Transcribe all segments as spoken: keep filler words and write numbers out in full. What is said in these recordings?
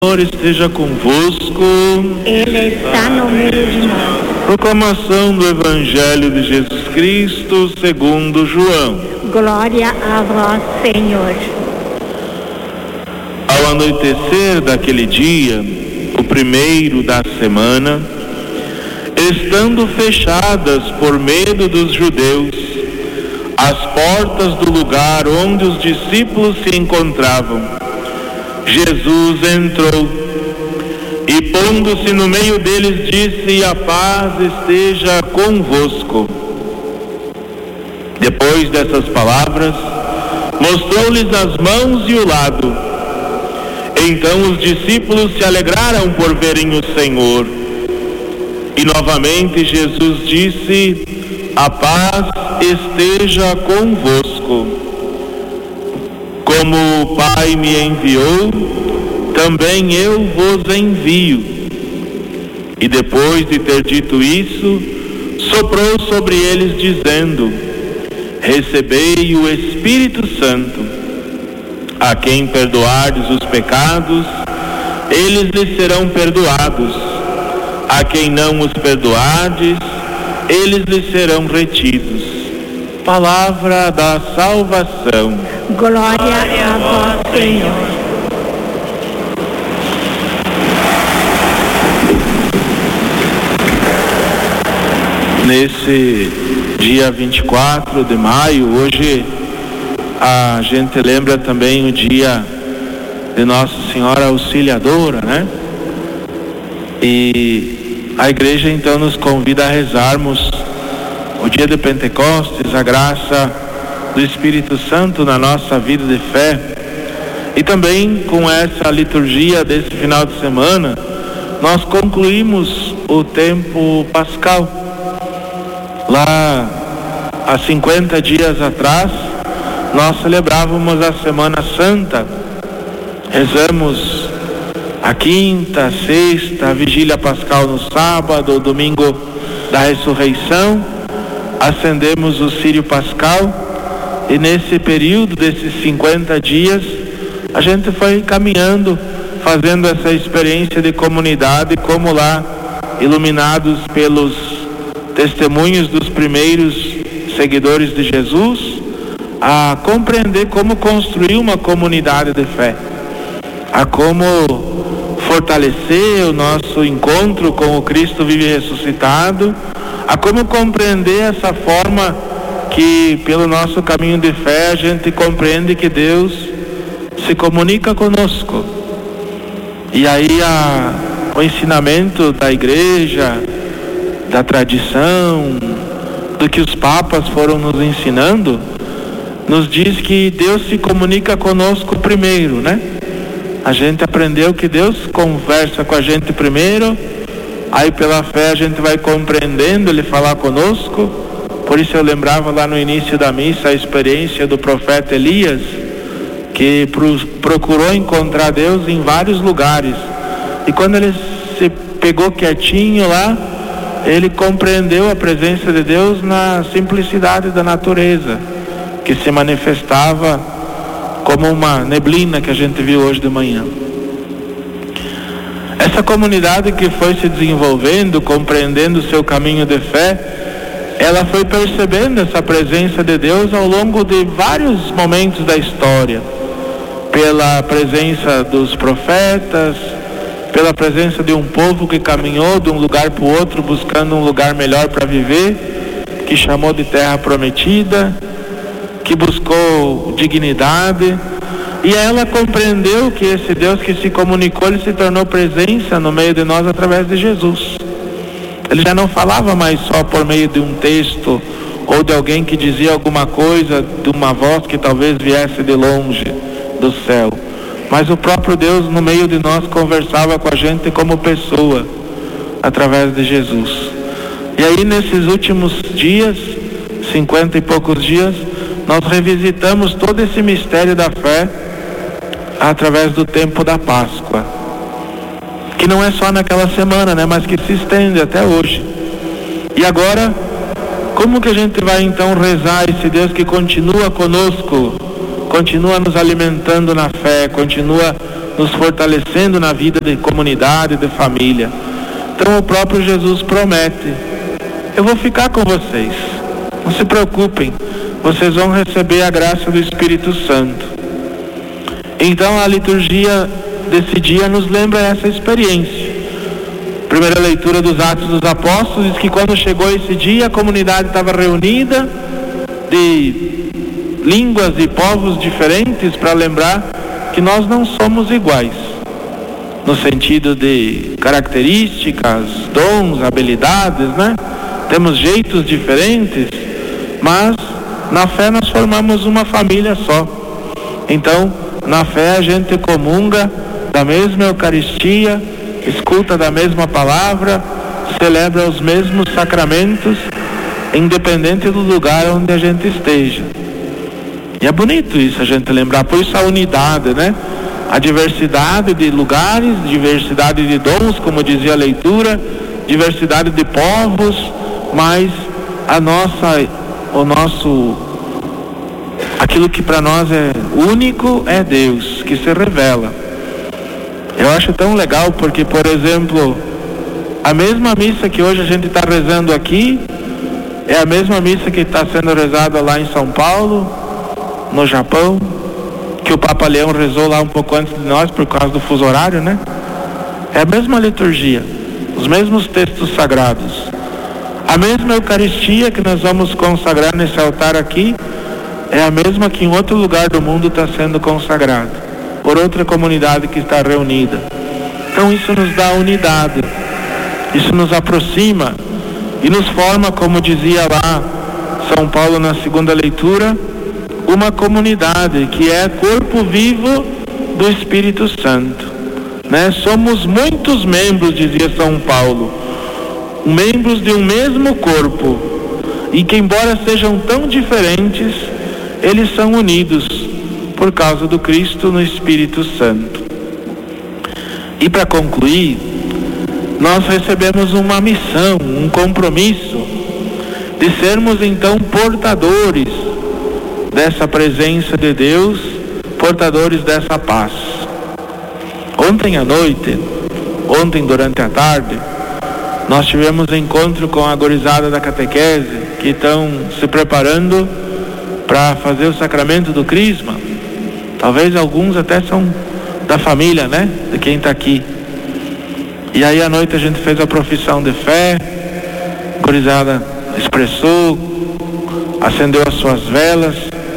Senhor esteja convosco. Ele está no meio de nós. Proclamação do Evangelho de Jesus Cristo segundo João. Glória a vós, Senhor. Ao anoitecer daquele dia, o primeiro da semana, estando fechadas por medo dos judeus as portas do lugar onde os discípulos se encontravam, Jesus entrou e, pondo-se no meio deles, disse: a paz esteja convosco. Depois dessas palavras, mostrou-lhes as mãos e o lado. Então os discípulos se alegraram por verem o Senhor. E novamente Jesus disse: a paz esteja convosco. Como o Pai me enviou, também eu vos envio. E depois de ter dito isso, soprou sobre eles, dizendo: recebei o Espírito Santo. A quem perdoardes os pecados, eles lhes serão perdoados. A quem não os perdoardes, eles lhes serão retidos. Palavra da salvação. Glória a vós, Senhor. Nesse dia vinte e quatro de maio, hoje a gente lembra também o dia de Nossa Senhora Auxiliadora, né? E a igreja então nos convida a rezarmos o dia de Pentecostes, a graça do Espírito Santo na nossa vida de fé. E também com essa liturgia desse final de semana, nós concluímos o tempo pascal. Lá há cinquenta dias atrás, nós celebrávamos a Semana Santa. Rezamos a quinta, a sexta, a vigília pascal no sábado, o domingo da ressurreição, acendemos o círio pascal. E nesse período desses cinquenta dias, a gente foi caminhando, fazendo essa experiência de comunidade, como lá, iluminados pelos testemunhos dos primeiros seguidores de Jesus, a compreender como construir uma comunidade de fé, a como fortalecer o nosso encontro com o Cristo vivo e ressuscitado, a como compreender essa forma que pelo nosso caminho de fé a gente compreende que Deus se comunica conosco. E aí a, o ensinamento da igreja, da tradição, do que os papas foram nos ensinando, nos diz que Deus se comunica conosco primeiro, né? A gente aprendeu que Deus conversa com a gente primeiro, aí pela fé a gente vai compreendendo Ele falar conosco. Por isso eu lembrava lá no início da missa a experiência do profeta Elias, que pro, procurou encontrar Deus em vários lugares. E quando ele se pegou quietinho lá, ele compreendeu a presença de Deus na simplicidade da natureza, que se manifestava como uma neblina que a gente viu hoje de manhã. Essa comunidade que foi se desenvolvendo, compreendendo o seu caminho de fé, ela foi percebendo essa presença de Deus ao longo de vários momentos da história, pela presença dos profetas, pela presença de um povo que caminhou de um lugar para o outro buscando um lugar melhor para viver, que chamou de terra prometida, que buscou dignidade, e ela compreendeu que esse Deus que se comunicou, ele se tornou presença no meio de nós através de Jesus. Ele já não falava mais só por meio de um texto ou de alguém que dizia alguma coisa, de uma voz que talvez viesse de longe do céu, mas o próprio Deus no meio de nós conversava com a gente como pessoa, através de Jesus. E aí nesses últimos dias, cinquenta e poucos dias, nós revisitamos todo esse mistério da fé através do tempo da Páscoa, que não é só naquela semana, né, mas que se estende até hoje. E agora, como que a gente vai então rezar esse Deus que continua conosco, continua nos alimentando na fé, continua nos fortalecendo na vida de comunidade, de família. Então o próprio Jesus promete: eu vou ficar com vocês, não se preocupem, vocês vão receber a graça do Espírito Santo. Então a liturgia desse dia nos lembra essa experiência. Primeira leitura dos Atos dos Apóstolos diz que quando chegou esse dia, a comunidade estava reunida, de línguas e povos diferentes, para lembrar que nós não somos iguais, no sentido de características, dons, habilidades, né? Temos jeitos diferentes, mas na fé nós formamos uma família só. Então, na fé a gente comunga da mesma Eucaristia, escuta da mesma palavra, celebra os mesmos sacramentos, independente do lugar onde a gente esteja. E é bonito isso, a gente lembrar, por isso a unidade, né? A diversidade de lugares, diversidade de dons, como dizia a leitura, diversidade de povos, mas a nossa, o nosso, aquilo que para nós é único é Deus, que se revela. Eu acho tão legal porque, por exemplo, a mesma missa que hoje a gente está rezando aqui é a mesma missa que está sendo rezada lá em São Paulo, no Japão, que o Papa Leão rezou lá um pouco antes de nós por causa do fuso horário, né? É a mesma liturgia, os mesmos textos sagrados, a mesma Eucaristia que nós vamos consagrar nesse altar aqui é a mesma que em outro lugar do mundo está sendo consagrada por outra comunidade que está reunida. Então isso nos dá unidade, isso nos aproxima e nos forma, como dizia lá São Paulo na segunda leitura, uma comunidade que é corpo vivo do Espírito Santo, né? Somos muitos membros, dizia São Paulo, membros de um mesmo corpo, e que embora sejam tão diferentes, eles são unidos por causa do Cristo no Espírito Santo. E para concluir, nós recebemos uma missão, um compromisso de sermos então portadores dessa presença de Deus, portadores dessa paz. Ontem à noite, ontem durante a tarde, nós tivemos encontro com a gurizada da catequese, que estão se preparando para fazer o sacramento do Crisma. Talvez alguns até são da família, né? De quem está aqui. E aí à noite a gente fez a profissão de fé, a gurizada expressou, acendeu as suas velas.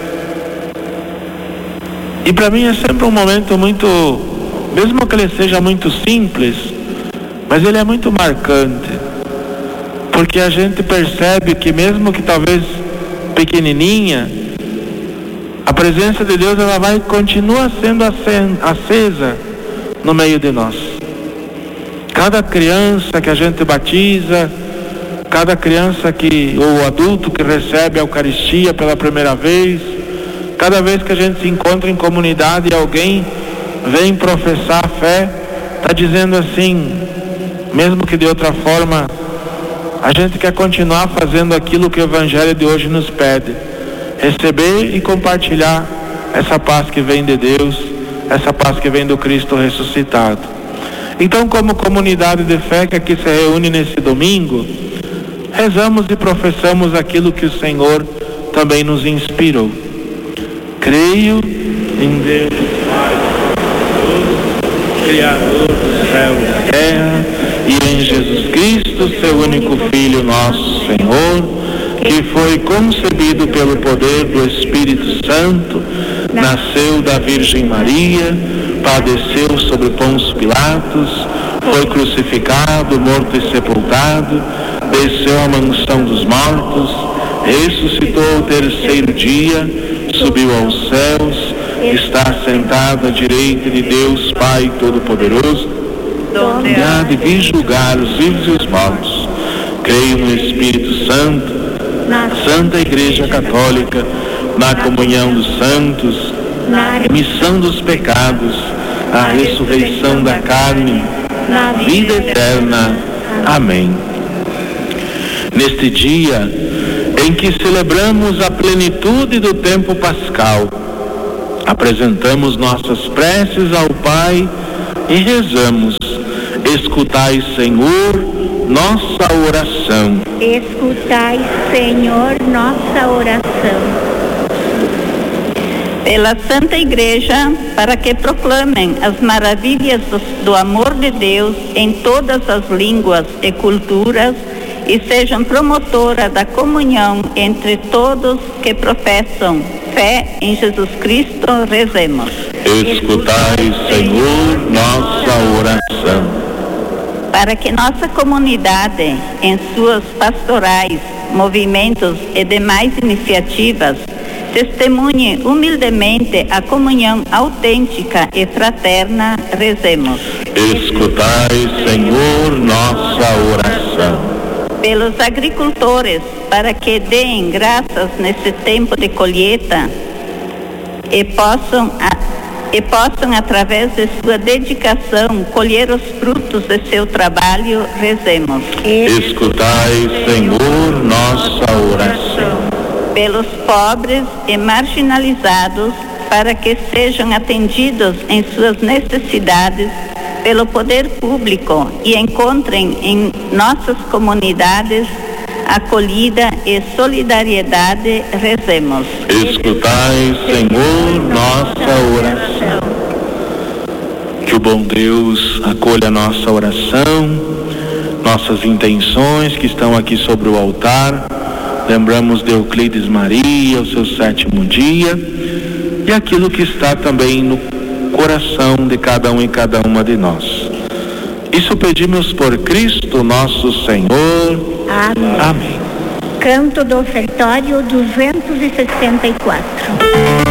E para mim é sempre um momento muito, mesmo que ele seja muito simples, mas ele é muito marcante, porque a gente percebe que mesmo que talvez pequenininha, a presença de Deus ela vai continua sendo acesa no meio de nós. Cada criança que a gente batiza, cada criança que, ou adulto que recebe a Eucaristia pela primeira vez, cada vez que a gente se encontra em comunidade e alguém vem professar a fé, está dizendo assim, mesmo que de outra forma, a gente quer continuar fazendo aquilo que o Evangelho de hoje nos pede: receber e compartilhar essa paz que vem de Deus, essa paz que vem do Cristo ressuscitado. Então, como comunidade de fé que aqui se reúne nesse domingo, rezamos e professamos aquilo que o Senhor também nos inspirou. Creio em Deus Pai, Criador do céu e da terra, e em Jesus Cristo, seu único Filho, nosso Senhor, que foi concebido pelo poder do Espírito Santo, nasceu da Virgem Maria, padeceu sobre Pôncio Pilatos, foi crucificado, morto e sepultado, desceu à mansão dos mortos, ressuscitou ao terceiro dia, subiu aos céus, está sentado à direita de Deus Pai Todo-Poderoso, e há de vir julgar os vivos e os mortos. Creio no Espírito Santo, na Santa Igreja Católica, na comunhão dos santos, na remissão dos pecados, a ressurreição da carne, na vida eterna. Amém. Neste dia em que celebramos a plenitude do tempo pascal, Apresentamos nossas preces ao Pai e rezamos. Escutai, Senhor, nossa oração. Escutai, Senhor, nossa oração. Pela Santa Igreja, para que proclamem as maravilhas do, do amor de Deus em todas as línguas e culturas e sejam promotora da comunhão entre todos que professam fé em Jesus Cristo, rezemos. Escutai, Senhor, nossa oração. Para que nossa comunidade, em suas pastorais, movimentos e demais iniciativas, testemunhe humildemente a comunhão autêntica e fraterna, rezemos. Escutai, Senhor, nossa oração. Pelos agricultores, para que deem graças nesse tempo de colheita e possam, a, e possam, através de sua dedicação, colher os frutos de seu trabalho, rezemos. Escutai, Senhor, nossa oração. Pelos pobres e marginalizados, para que sejam atendidos em suas necessidades pelo poder público e encontrem em nossas comunidades acolhida e solidariedade, rezemos. Escutai, Senhor, nossa oração. Que o bom Deus acolha a nossa oração, nossas intenções que estão aqui sobre o altar. Lembramos de Euclides Maria, o seu sétimo dia, e aquilo que está também no coração de cada um e cada uma de nós. Isso pedimos por Cristo nosso Senhor. Amém. Amém. Canto do ofertório duzentos e sessenta e quatro.